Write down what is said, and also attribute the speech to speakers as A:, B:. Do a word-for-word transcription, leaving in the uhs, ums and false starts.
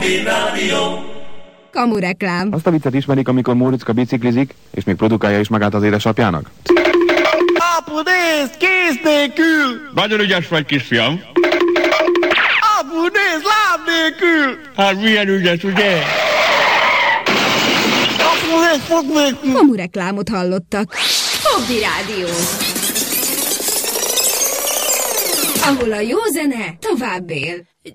A: Kamu reklám.
B: Azt a viccet ismerik, amikor Móriczka biciklizik, és még produkálja is magát az édesapjának?
C: Apu, nézd, kéz nélkül!
D: Nagyon ügyes vagy, kisfiam.
C: Apu, nézd, láb nélkül!
D: Hát milyen ügyes, ugye?
C: Apu, nézd, fog nélkül!
A: Kamu reklámot hallottak.
E: Fogdi Rádió.
A: Ahol a jó zene tovább él.